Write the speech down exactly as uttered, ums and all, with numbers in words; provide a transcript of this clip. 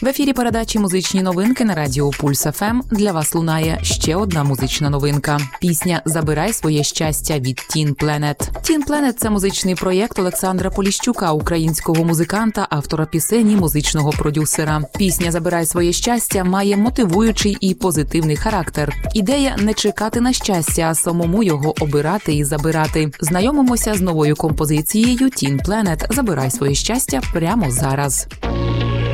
В ефірі передачі «Музичні новинки» на радіо Пульс еф ем для вас лунає ще одна музична новинка. Пісня «Забирай своє щастя» від Teen Planet. Teen Planet – це музичний проєкт Олександра Поліщука, українського музиканта, автора пісень і музичного продюсера. Пісня «Забирай своє щастя» має мотивуючий і позитивний характер. Ідея не чекати на щастя, а самому його обирати і забирати. Знайомимося з новою композицією Teen Planet «Забирай своє щастя» прямо зараз.